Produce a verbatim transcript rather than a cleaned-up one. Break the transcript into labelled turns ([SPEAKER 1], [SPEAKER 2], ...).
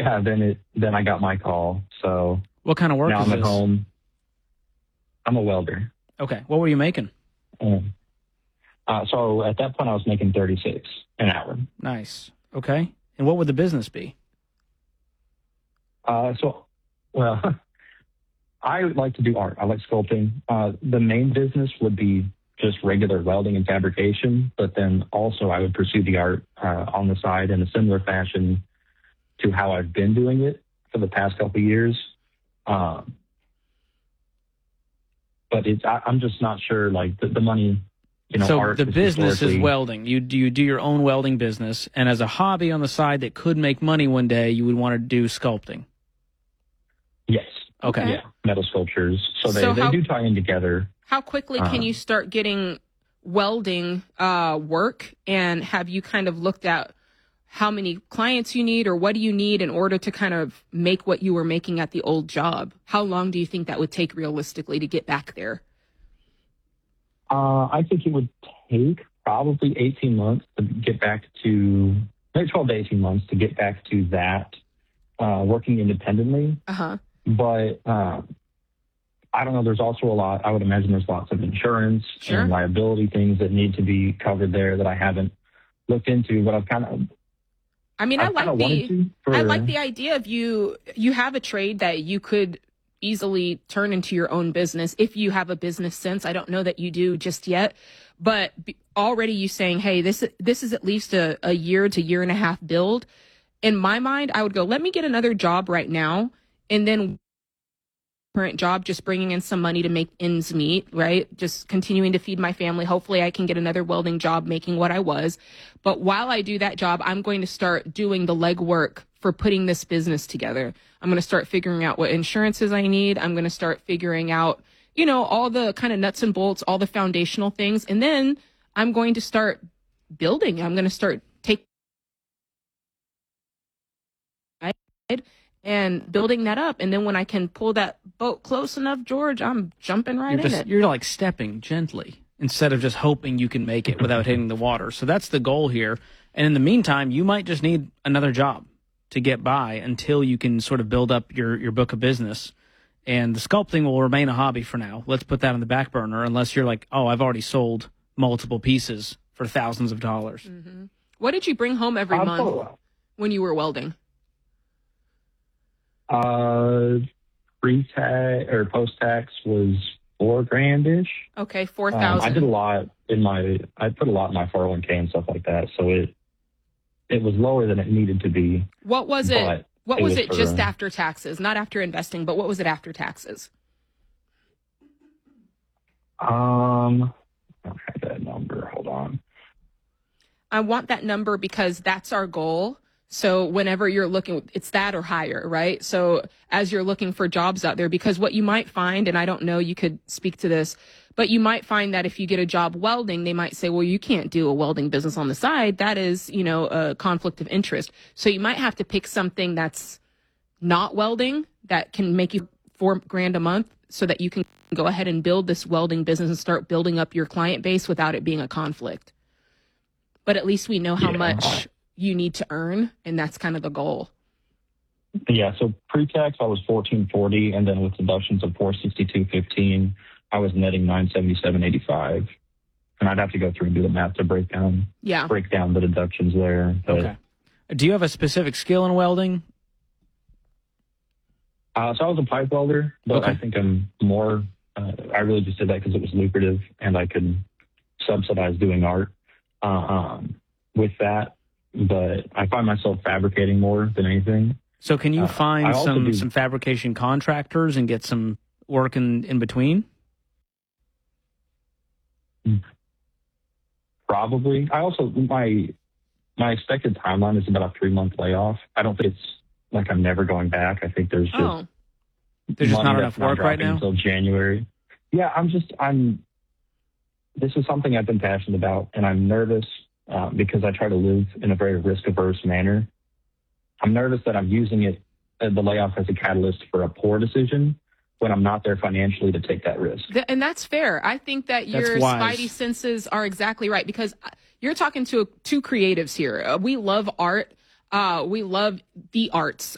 [SPEAKER 1] yeah, then it then I got my call. So
[SPEAKER 2] what kind of work
[SPEAKER 1] now
[SPEAKER 2] is
[SPEAKER 1] I'm at
[SPEAKER 2] this?
[SPEAKER 1] home. I'm a welder.
[SPEAKER 2] Okay. What were you making?
[SPEAKER 1] Um, uh, so at that point, I was making thirty-six an hour.
[SPEAKER 2] Nice. Okay. And what would the business be?
[SPEAKER 1] Uh, so, well, I would like to do art. I like sculpting. Uh, the main business would be just regular welding and fabrication, but then also I would pursue the art uh, on the side in a similar fashion to how I've been doing it for the past couple of years. Um, but it's, I, I'm just not sure, like, the, the money, you know,
[SPEAKER 2] so
[SPEAKER 1] art
[SPEAKER 2] the
[SPEAKER 1] is
[SPEAKER 2] business is
[SPEAKER 1] historically-
[SPEAKER 2] welding. You do, you do your own welding business, and as a hobby on the side that could make money one day, you would want to do sculpting.
[SPEAKER 1] Yes.
[SPEAKER 2] Okay.
[SPEAKER 1] Yeah, metal sculptures. So they,
[SPEAKER 3] So
[SPEAKER 1] they
[SPEAKER 3] how-
[SPEAKER 1] do tie in together.
[SPEAKER 3] How quickly can
[SPEAKER 1] Um,
[SPEAKER 3] you start getting welding uh, work? And have you kind of looked at how many clients you need, or what do you need in order to kind of make what you were making at the old job? How long do you think that would take realistically to get back there?
[SPEAKER 1] Uh, I think it would take probably eighteen months to get back to, maybe twelve to eighteen months to get back to that, uh, working independently.
[SPEAKER 3] Uh-huh.
[SPEAKER 1] But um, I don't know, there's also a lot, I would imagine there's lots of insurance
[SPEAKER 3] Sure.
[SPEAKER 1] and liability things that need to be covered there that I haven't looked into, but I've kind of,
[SPEAKER 3] I mean, I
[SPEAKER 1] I've
[SPEAKER 3] like
[SPEAKER 1] kind of wanted
[SPEAKER 3] the
[SPEAKER 1] to. For,
[SPEAKER 3] I like the idea of you you have a trade that you could easily turn into your own business if you have a business sense. I don't know that you do just yet, but be- already you saying, hey, this this is at least a, a year to year and a half build. In my mind, I would go, let me get another job right now, and then current job, just bringing in some money to make ends meet, right? Just continuing to feed my family. Hopefully I can get another welding job making what I was. But while I do that job, I'm going to start doing the legwork for putting this business together. I'm going to start figuring out what insurances I need. I'm going to start figuring out, you know, all the kind of nuts and bolts, all the foundational things. And then I'm going to start building. I'm going to start taking and building that up. And then when I can pull that boat close enough, George, I'm jumping right
[SPEAKER 2] You're
[SPEAKER 3] in
[SPEAKER 2] just
[SPEAKER 3] it.
[SPEAKER 2] you're like stepping gently instead of just hoping you can make it without hitting the water. So that's the goal here. And in the meantime, you might just need another job to get by until you can sort of build up your, your book of business. And the sculpting will remain a hobby for now. Let's put that on the back burner unless you're like, oh, I've already sold multiple pieces for thousands of dollars.
[SPEAKER 3] Mm-hmm. What did you bring home every
[SPEAKER 1] I'll
[SPEAKER 3] month
[SPEAKER 1] follow up.
[SPEAKER 3] when you were welding?
[SPEAKER 1] Uh, pre-tax or post-tax was four grand-ish.
[SPEAKER 3] Okay, four
[SPEAKER 1] Um,
[SPEAKER 3] thousand.
[SPEAKER 1] I did a lot in my, I put a lot in my four oh one k and stuff like that. So it, it was lower than it needed to be.
[SPEAKER 3] What was it?
[SPEAKER 1] but
[SPEAKER 3] What
[SPEAKER 1] it
[SPEAKER 3] was
[SPEAKER 1] was
[SPEAKER 3] it
[SPEAKER 1] for,
[SPEAKER 3] just
[SPEAKER 1] uh,
[SPEAKER 3] after taxes? Not after investing, but what was it after taxes?
[SPEAKER 1] Um, I don't have that number. Hold on.
[SPEAKER 3] I want that number because that's our goal. So whenever you're looking, it's that or higher, right? So as you're looking for jobs out there, because what you might find, and I don't know, you could speak to this, but you might find that if you get a job welding, they might say, well, you can't do a welding business on the side. That is, you know, a conflict of interest. So you might have to pick something that's not welding that can make you four grand a month so that you can go ahead and build this welding business and start building up your client base without it being a conflict. But at least we know how
[SPEAKER 1] Yeah.
[SPEAKER 3] much you need to earn, and that's kind of the goal.
[SPEAKER 1] Yeah. So pre-tax, I was fourteen forty, and then with deductions of four sixty-two fifteen, I was netting nine seventy-seven eighty-five. And I'd have to go through and do the math to break down,
[SPEAKER 3] Yeah.
[SPEAKER 1] break down the deductions there. But,
[SPEAKER 2] Okay. Do you have a specific skill in welding?
[SPEAKER 1] Uh, so I was a pipe welder, but
[SPEAKER 2] Okay.
[SPEAKER 1] I think I'm more, uh, I really just did that because it was lucrative and I could subsidize doing art uh, um, with that. But I find myself fabricating more than anything.
[SPEAKER 2] So can you
[SPEAKER 1] Uh,
[SPEAKER 2] find
[SPEAKER 1] I also
[SPEAKER 2] some,
[SPEAKER 1] do-
[SPEAKER 2] some fabrication contractors and get some work in, in between?
[SPEAKER 1] Probably. I also, my my expected timeline is about a three month layoff. I don't think it's like I'm never going back. I think there's just
[SPEAKER 3] Oh,
[SPEAKER 2] There's just
[SPEAKER 1] money
[SPEAKER 2] not
[SPEAKER 1] that's
[SPEAKER 2] enough work right
[SPEAKER 1] dropping
[SPEAKER 2] now?
[SPEAKER 1] until January. Yeah, I'm just I'm. This is something I've been passionate about, and I'm nervous uh, because I try to live in a very risk averse manner. I'm nervous that I'm using it, uh, the layoff, as a catalyst for a poor decision when I'm not there financially to take that risk.
[SPEAKER 3] Th- and that's fair. I think that
[SPEAKER 2] That's
[SPEAKER 3] your
[SPEAKER 2] wise.
[SPEAKER 3] spidey senses are exactly right because uh, you're talking to two creatives here. Uh, we love art. Uh, we love the arts.